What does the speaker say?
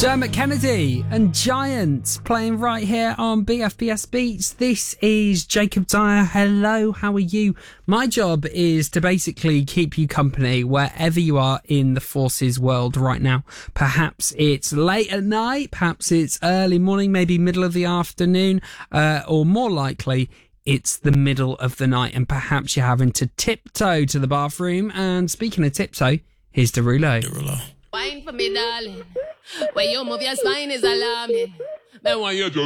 Dermot Kennedy and Giants playing right here on BFBS Beats. This is Jacob Dyer. Hello, how are you? My job is to basically keep you company wherever you are in the Forces world right now. Perhaps it's late at night, perhaps it's early morning, maybe middle of the afternoon, or more likely, it's the middle of the night, and perhaps you're having to tiptoe to the bathroom. And speaking of tiptoe, here's Derulo. Wine for me, darling. When you move your spine is alarming. Then when you